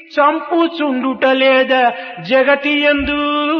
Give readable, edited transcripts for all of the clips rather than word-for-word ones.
చంపుచుండుట లేదా జగతి యందు.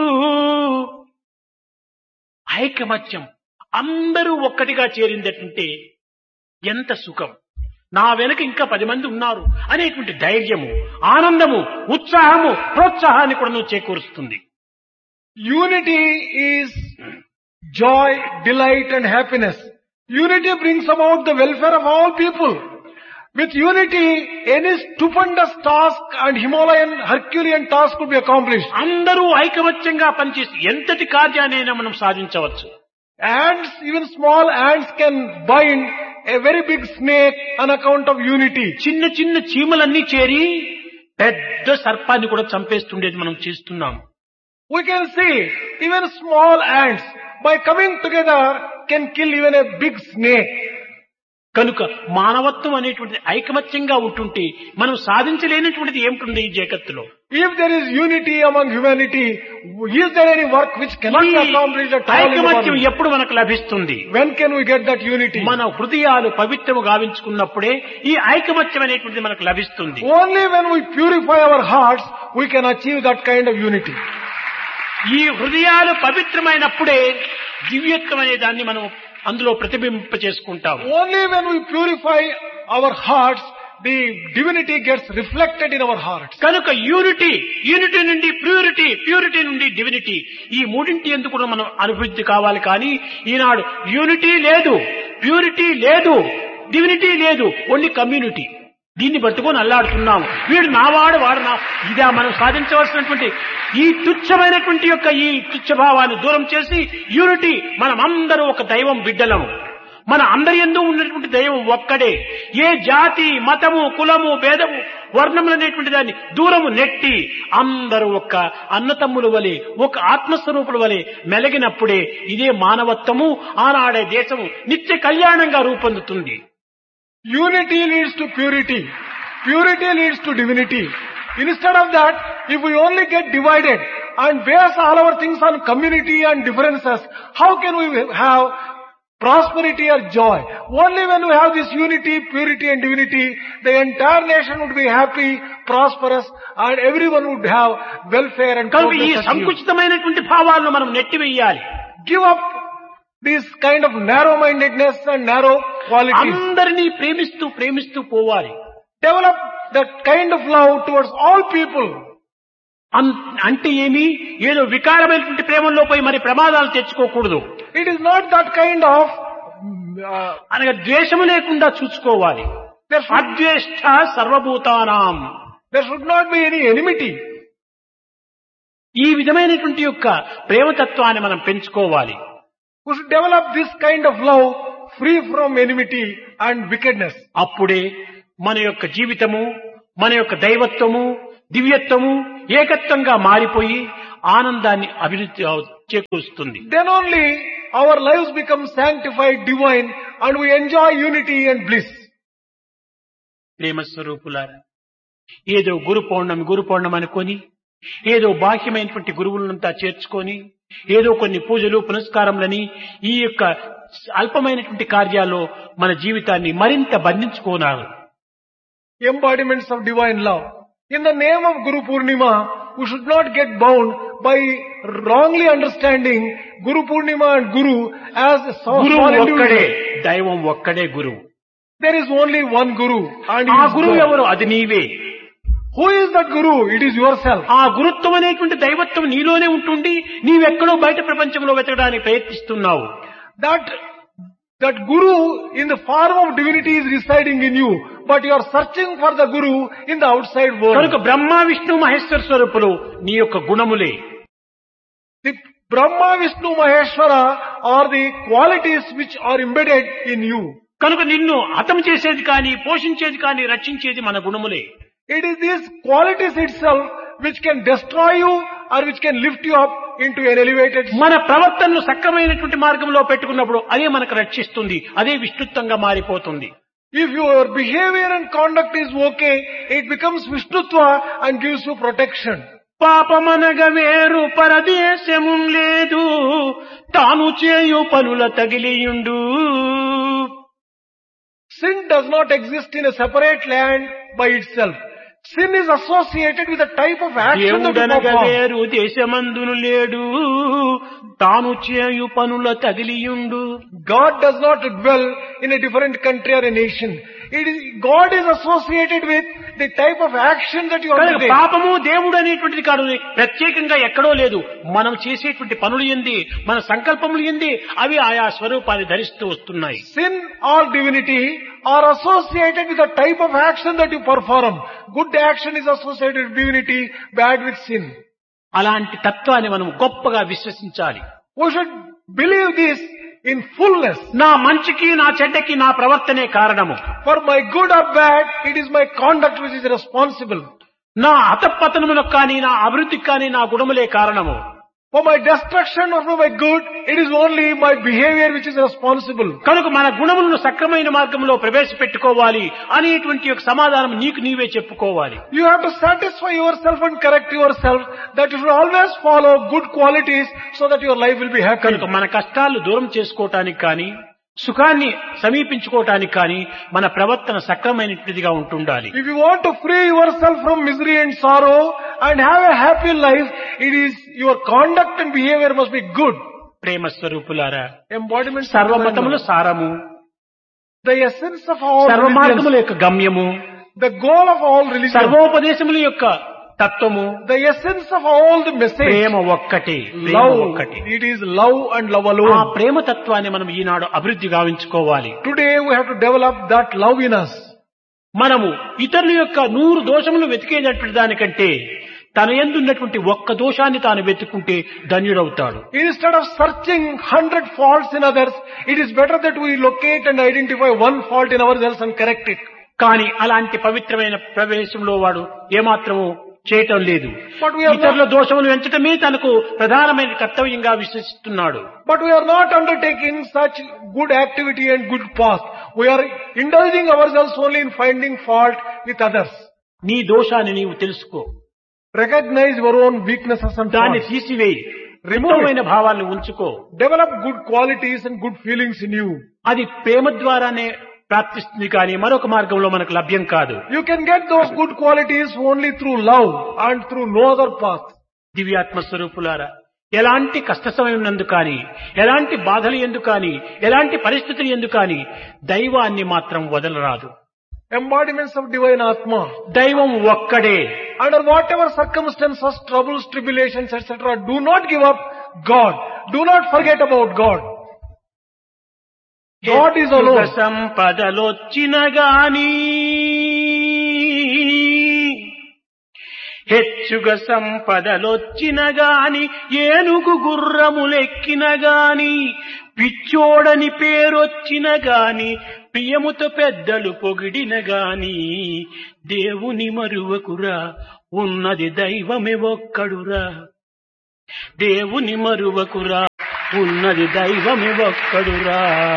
ఐకమత్యం అందరూ ఒక్కటిగా చేరిందటంటే ఎంత సుఖం. నా వెనుక ఇంకా 10 మంది ఉన్నారు అనేటువంటి ధైర్యము, ఆనందము, ఉత్సాహము, ప్రోత్సాహాన్ని కూడా నువ్వు చేకూరుస్తుంది. Unity is joy, delight and happiness. Unity brings about the welfare of all people. With unity, any stupendous task and Himalayan, Herculean task could be accomplished. అందరూ ఐకమత్యంగా పనిచేసి ఎంతటి కార్యాన్నైనా మనం సాధించవచ్చు. Ants, even small ants can bind a very big snake on account of unity. చిన్న చిన్న చీమలన్నీ చేరి పెద్ద సర్పాన్ని కూడా చంపేస్తుండేది మనం చేస్తున్నాం. We can see even small ants by coming together can kill even a big snake. కనుక మానవత్వం అనేటువంటిది ఐకమత్యంగా ఉంటుంటే మనం సాధించలేనటువంటిది ఏమిటి ఈ జగత్తులో? If there is unity among humanity, is there any work which cannot be accomplished at all? ఐకమత్యం ఎప్పుడు మనకు లభిస్తుంది? When can we get that unity? మన హృదయాలు పవిత్రము గావించుకున్నప్పుడే ఈ ఐకమత్యం అనేటువంటిది మనకు లభిస్తుంది. Only when we purify our hearts, we can achieve that kind of unity. ఈ హృదయాలు పవిత్రమైనప్పుడే దివ్యత్వం అనే దాన్ని మనం అందులో ప్రతిబింబ చేసుకుంటాం. Only when we purify our hearts, the divinity gets reflected in our hearts. కనుక యూనిటీ నుండి ప్యూరిటీ నుండి డివినిటీ, ఈ మూడింటి ఎందుకు కూడా మనం అభివృద్ధి కావాలి. కానీ ఈనాడు యూనిటీ లేదు, ప్యూరిటీ లేదు, డివినిటీ లేదు, ఓన్లీ కమ్యూనిటీ. దీన్ని పట్టుకొని అల్లాడుతున్నాము. వీడు నావాడు, వాడు నా. ఇదా మనం సాధించవలసినటువంటి ఈ తుచ్చమైనటువంటి యొక్క ఈ తుచ్చభావాన్ని దూరం చేసి యూనిటీ, మనం అందరూ ఒక దైవం బిడ్డలము. మన అందరి యందు ఉన్నటువంటి దైవం ఒక్కడే. ఏ జాతి, మతము, కులము, భేదము, వర్ణములు అనేటువంటి దాన్ని దూరము నెట్టి అందరూ ఒక అన్నతమ్ముల వలె, ఒక ఆత్మస్వరూపుల వలె మెలిగినప్పుడే ఇదే మానవత్వము, ఆనాడే దేశము నిత్య కళ్యాణంగా రూపొందుతుంది. Unity leads to purity. Purity leads to divinity. Instead of that, if we only get divided and base all our things on community and differences, how can we have prosperity or joy? Only when we have this unity, purity and divinity, the entire nation would be happy, prosperous and everyone would have welfare and కనుక ఈ progress. సంకుచితమైనటువంటి భావాలను మనం నెట్టివేయాలి. Give up this kind of narrow-mindedness and narrow qualities. అందరినీ ప్రేమిస్తూ పోవాలి. Develop that kind of love towards all people. అంటే ఏమి, ఏదో వికారమైనటువంటి ప్రేమల్లో పోయి మరి ప్రమాదాలు తెచ్చుకోకూడదు. It is not that kind of అనగా ద్వేషము లేకుండా చూసుకోవాలి. అద్వేష్ట సర్వభూతానాం. There should not be any enmity. ఈ విధమైనటువంటి యొక్క ప్రేమతత్వాన్ని మనం పెంచుకోవాలి. We should develop this kind of love free from enmity and wickedness. అప్పుడే మన యొక్క జీవితము, మన యొక్క దైవత్వము, దివ్యత్వము ఏకత్వంగా మారిపోయి ఆనందాన్ని అభివృద్ధి చేకూరుస్తుంది. Then only our lives become sanctified, divine and we enjoy unity and bliss. ప్రేమ స్వరూపులారా, ఏదో గురు పౌర్ణమి అనుకొని ఏదో బాహ్యమైనటువంటి గురువులంతా చేర్చుకొని ఏదో కొన్ని పూజలు పునస్కారములని ఈ యొక్క అల్పమైనటువంటి కార్యాల్లో మన జీవితాన్ని మరింత బంధించుకోనారు. Embodiments of divine love. In the name of Guru Purnima, we should not get bound by wrongly understanding Guru Purnima and Guru as a గురువు small ఒక్కడే, individual. దైవం ఒక్కడే గురువు. There is only one Guru and ఆ he is గురువు God. ఎవరు? అది నీవే. Who is that Guru? It is yourself. ఆ గురుత్వం అనేటువంటి దైవత్వం నీలోనే ఉంటుండి నీవెక్కడో బయట ప్రపంచంలో వెతకడానికి ప్రయత్నిస్తున్నావు. That Guru in the form of divinity is residing in you, but you are searching for the Guru in the outside world. కనుక బ్రహ్మ విష్ణు మహేశ్వర స్వరూపులు నీ యొక్క గుణములే. The Brahma, Vishnu, Maheshwara are the qualities which are embedded in you. కనుక నిన్ను హతం చేసేది కానీ, పోషించేది కానీ, రక్షించేది మన గుణములే. It is these qualities itself which can destroy you or which can lift you up into an elevated state. మన ప్రవర్తనను సక్రమైనటువంటి మార్గంలో పెట్టుకున్నప్పుడు అదే మనకు రక్షిస్తుంది, అదే విష్ణుత్వంగా మారిపోతుంది. If your behavior and conduct is okay, it becomes Vishnutva and gives you protection. పాపమనగ వేరు పరదేశము లేదు, తాను చేయు పనుల తగిలియుండు. Sin does not exist in a separate land by itself. Sin is associated with the type of action that you దేవుడనగా perform. వేరు దేశమందును లేడు తాను చేయు పనుల తగిలియుండు. God does not dwell in a different country or a nation. God is associated with the type of action that you కనుక undertake. పాపము దేవుడు అనేటువంటిది కాదు, ప్రత్యేకంగా ఎక్కడో లేదు. మనం చేసేటువంటి పనులు ఏంది, మన సంకల్పములు ఏంది, అవి ఆయా స్వరూపాన్ని ధరిస్తూ వస్తున్నాయి. Sin or divinity are associated with the type of action that you perform. Good action is associated with divinity, bad with sin. అలాంటి తత్వాన్ని మనం గొప్పగా విశ్వసించాలి. We should believe this in fullness. నా మంచికి నా చెడ్డకి నా ప్రవర్తనే కారణము. For my good or bad, it is my conduct which is responsible. నా అతపతనములకు కానీ నా అభివృద్ధికి కానీ నా గుణములే కారణము. For my destruction or for my good, it is only my behavior which is responsible. కనుక మన గుణములను సక్రమైన మార్గంలో ప్రవేశపెట్టుకోవాలి అనేటువంటి ఒక సమాధానం నీకు నీవే చెప్పుకోవాలి. You have to satisfy yourself and correct yourself that you should always follow good qualities so that your life will be happy. కనుక మన కష్టాలు దూరం చేసుకోవటానికి కానీ సుఖాన్ని సమీపించుకోవటానికి కానీ మన ప్రవర్తన సక్రమైనదిగా ఉంటుండాలి. If you want to free yourself from misery and sorrow and have a happy life, it is your conduct and behavior must be good. ప్రేమ స్వరూపులారా, Embodiment సర్వమతముల సారము, the essence of all సర్వ religions, మార్గముల యొక్క గమ్యము, the goal of all religions, సర్వోపదేశముల యొక్క తత్వము, the essence of all the message, ప్రేమ ఒక్కటే, ప్రేమ love. ఒక్కటే. It is love and love ఆ alone. ప్రేమ తత్వాన్ని మనం ఈనాడు అభివృద్ధి గావించుకోవాలి. Today we have to develop that love in us. మనము ఇతరుల యొక్క 100 దోషములు వెతికేటటువంటి దానికంటే తన యందు ఉన్నటువంటి ఒక్క దోషాన్ని తాను వెతుక్కుంటే ధన్యుడవుతాడు. Instead of searching 100 faults in others, it is better that we locate and identify one fault in ourselves and correct it. కానీ అలాంటి పవిత్రమైన ప్రవేశంలో వాడు ఏమాత్రము చేయటం లేదు. But we are ఇతరుల దోషములు ఎంచటమే తనకు ప్రధానమైన కర్తవ్యంగా విశ్వసిస్తున్నాడు. But we are not undertaking such good activity and good path. We are indulging ourselves only in finding fault with others. నీ దోషాన్ని నీవు తెలుసుకో, Recognize your own weaknesses and దాన్ని faults. తీసివేయి, Remove ఉత్తమమైన భావాలను ఉంచుకో. Develop good qualities and good feelings in you. అది ప్రేమ ద్వారానే ప్రాప్తిస్తుంది కానీ మరొక మార్గంలో మనకు లభ్యం కాదు. You can get those good qualities only through love and through no other path. దివ్యాత్మ స్వరూపులారా, ఎలాంటి కష్ట సమయం నందు కానీ, ఎలాంటి బాధలు ఎందుకు కానీ, ఎలాంటి పరిస్థితులు ఎందుకు కానీ దైవాన్ని మాత్రం వదలరాదు. Embodiments of divine Atma. దైవం ఒక్కడే. Under whatever circumstances, troubles, tribulations, etc., do not give up God. Do not forget about God. God is హెచ్చుగ alone. సంపదలొచ్చిన గాని, హెచ్చుగ సంపదలొచ్చిన గాని, ఏనుగు గుర్రములెక్కిన గాని, పిచ్చోడని పేరొచ్చిన గాని, ప్రియముతో పెద్దలు పొగిడిన గాని, దేవుని మరువకురా, ఉన్నది దైవమే ఒక్కడురా. దేవుని మరువకురా, ఉన్నది దైవమే ఒక్కడురా.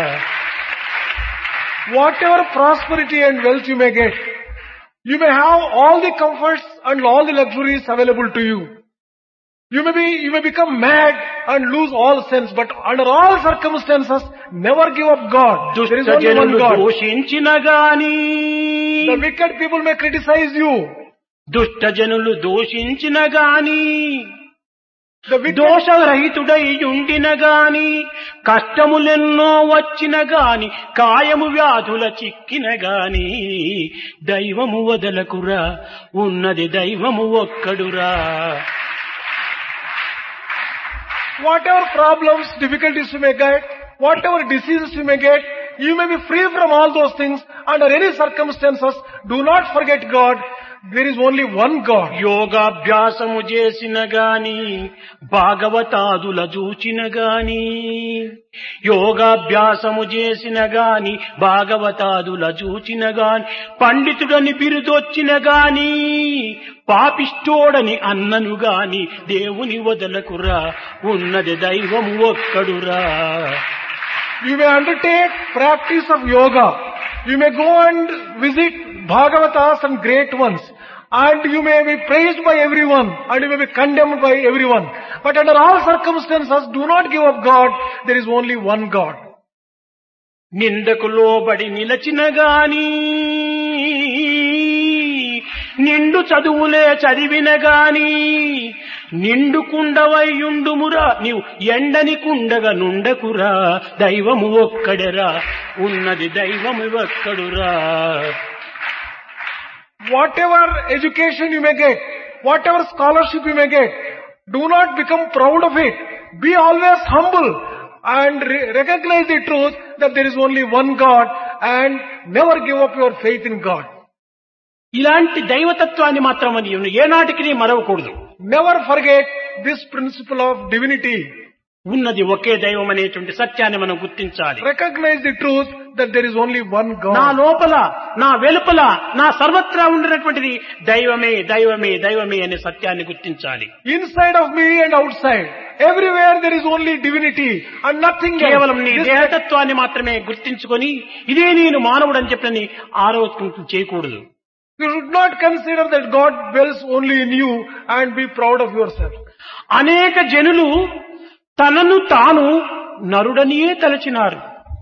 Whatever prosperity and wealth you may get, you may have all the comforts and all the luxuries available to you. You may become mad and lose all sense, but under all circumstances, never give up God. There is దుష్ట only one జనులు God. దోషించిన గాని, The wicked people may criticize you. దుష్ట జనులు దోషించిన గాని, The wicked, దోషరహితుడై ఉండిన గాని, కష్టములెన్నో వచ్చిన గాని, కాయము వ్యాధుల చిక్కిన గాని, దైవము వదలకురా, ఉన్నది దైవము ఒక్కడురా. whatever problems, difficulties you may get, whatever diseases you may get, you may be free from all those things. Under any circumstances, do not forget God. There is only one God. యోగాభ్యాసము చేసిన గాని, భాగవతాదుల చూచిన గాని, యోగాభ్యాసము చేసిన గాని, భాగవతాదుల చూచిన గాని, పండితుడని బిరుదొచ్చిన గాని, పాపిష్టోడని అన్నను గాని, దేవుని వదలకురా, ఉన్నది దైవము ఒక్కడురా. You may undertake practice of yoga. You may go and visit Bhagavatas and great ones. And you may be praised by everyone. And you may be condemned by everyone. But under all circumstances, do not give up God. There is only one God. నిందకు లోబడి నిలచిన గాని, నిండు చదువులే చదివిన గాని నిండు కుండవయ్యుండుమురా నీవు ఎండని కుండగా నుండకురా దైవము ఒక్కడెరా ఉన్నది దైవము ఒక్కడురా. Whatever education you may get, whatever scholarship you may get, do not become proud of it. Be always humble and recognize the truth that there is only one God and never give up your faith in God. ఇలాంటి దైవతత్వాన్ని మాత్రం ఏనాటికి మరవకూడదు. Never forget this principle of divinity. ఉన్నది ఒకే దైవం అనేటువంటి సత్యాన్ని మనం గుర్తించాలి. Recognize the truth that there is only one God. నా లోపల నా వెలుపల నా సర్వత్రా ఉండినటువంటిది దైవమే దైవమే దైవమే అనే సత్యాన్ని గుర్తించాలి. Inside of me and outside, everywhere there is only divinity and nothing else. కేవలం నీ దేహతత్వాన్ని మాత్రమే గుర్తించుకొని ఇదే నేను మానవుడు అని చెప్పని ఆరోపణ చేయకూడదు. You should not consider that God dwells only in you and be proud of yourself. అనేక జనులు తనను తాను నరుడనియే తలచినారు.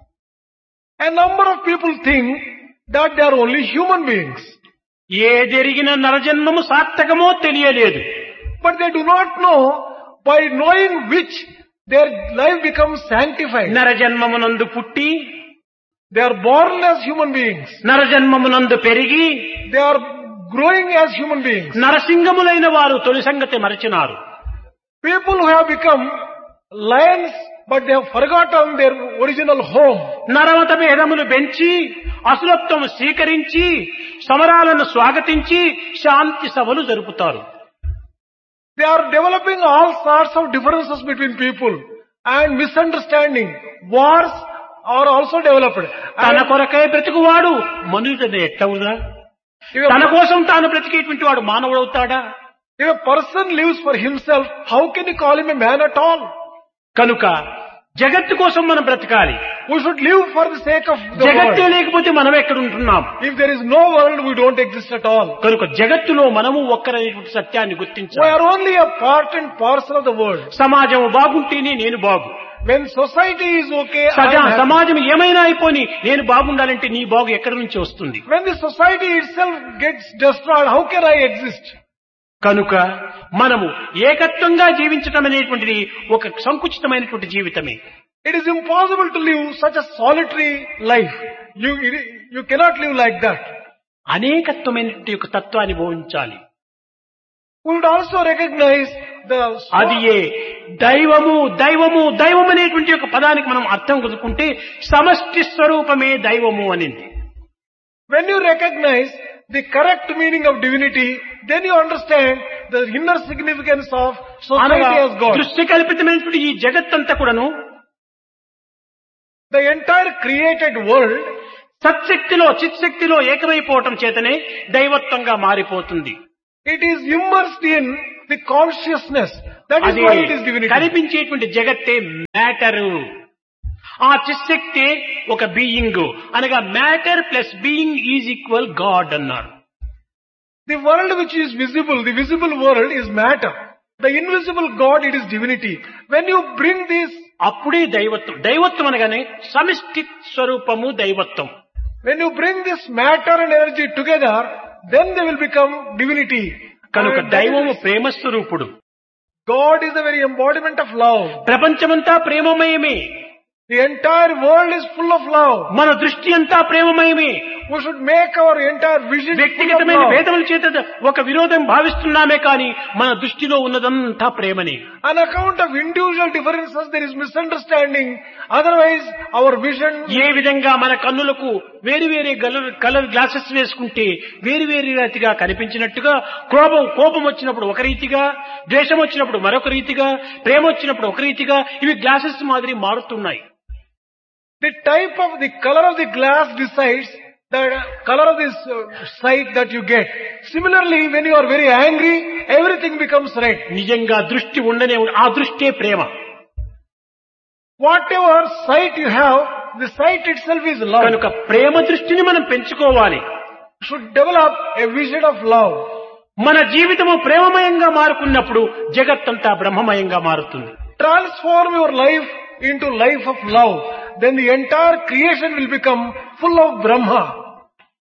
A number of people think that they are only human beings. ఏదెరిగిన నరజన్మము సార్థకమో తెలియలేదు. But they do not know by knowing which their life becomes sanctified. నరజన్మమునందు పుట్టి They are born as human beings. నరజన్మమునందు పెరిగి They are growing as human beings. నరసింగములైన వారు తొలి సంగతి మరచినారు. People who have become lions, but they have forgotten their original home. నరమత భేదములు పెంచి అసురత్వము స్వీకరించి సమరాలను స్వాగతించి శాంతి సభలు జరుపుతారు. They are developing all sorts of differences between people and misunderstanding. Wars are also developed. తన కొరకై బ్రతుకువాడు మనుషుడు ఎట్లవుదా? తన కోసం తాను బ్రతికేటువంటి వాడు మానవుడవుతాడా? If a person lives for himself, how can you call him a man at all? కనుక జగత్తు కోసం మనం బ్రతకాలి. We should live for the sake of the జగత్తే world. లేకపోతే మనం ఎక్కడ ఉంటున్నాం? If there is no world, we don't exist at all. కనుక జగత్తులో మనము ఒక్కరైనటువంటి సత్యాన్ని We గుర్తించాలి. are only a part and parcel of the world. సమాజం బాగుంటేనే నేను బాగు. When society is okay, I am happy. సమాజం ఏమైనా అయిపోని నేను బాగుండాలంటే నీ బాగు ఎక్కడి నుంచి వస్తుంది? When the society itself gets destroyed, how can I exist? కనుక మనము ఏకత్వంగా జీవించటం అనేటువంటిది ఒక సంకుచితమైనటువంటి జీవితమే. It is impossible to live such a solitary life. You cannot live like that. అనేకత్వమైనటువంటి ఒక తత్వాన్ని బోధించాలి. We would also recognize the అది ఏ దైవము దైవము దైవం అనేటువంటి ఒక పదానికి మనం అర్థం కుదుకుంటే సమష్టి స్వరూపమే దైవము అనింది. When you recognize the correct meaning of divinity, then you understand the inner significance of society as God. దృష్టి కల్పితమైనటువంటి ఈ జగత్తంతా కూడాను The entire created world సత్శక్తిలో చిత్శక్తిలో ఏకమైపోవటం చేతనే దైవత్వంగా మారిపోతుంది. it is immersed in the consciousness. That is why it is divinity. కనిపించేటువంటి జగత్తే matter. ఆ చిత్శక్తి ఒక being అనగా matter plus being is equal God అన్నారు. The world which is visible, the visible world is matter. The invisible God, it is divinity. When you bring this, అప్పుడే దైవత్వం. దైవత్వం అనగానే సమిష్టి స్వరూపము దైవత్వం. when you bring this matter and energy together, then they will become divinity. కనుక And దైవము ప్రేమ స్వరూపుడు. God is the very embodiment of love. ప్రపంచమంతా ప్రేమమయమే. The entire world is full of love. మన దృష్టి అంతా ప్రేమమయమే. We should make our entire vision full of వ్యక్తిగతమైన love. భేదముల చేత ఒక విరోధం భావిస్తున్నామే కానీ మన దృష్టిలో ఉన్నదంతా ప్రేమనే. On account of individual differences, there is misunderstanding. Otherwise, our vision. ఏ విధంగా మన కన్నులకు వేరు వేరే కలర్ గ్లాసెస్ వేసుకుంటే వేరు వేరు రీతిగా కనిపించినట్టుగా కోపం వచ్చినప్పుడు ఒక రీతిగా, ద్వేషం వచ్చినప్పుడు మరొక రీతిగా, ప్రేమ వచ్చినప్పుడు ఒక రీతిగా ఇవి గ్లాసెస్ మాదిరి మారుతున్నాయి. The type of the color of the glass decides the color of this sight that you get. Similarly, when you are very angry, everything becomes red. నిజంగా దృష్టి ఉండనే ఆ దృష్టే ప్రేమ. Whatever sight you have, the sight itself is love. కనుక ప్రేమ దృష్టిని మనం పెంచుకోవాలి. Should develop a vision of love. మన జీవితము ప్రేమమయంగా మారుకున్నప్పుడు జగత్తంతా బ్రహ్మమయంగా మారుతుంది. Transform your life into life of love. Then the entire creation will become full of Brahma.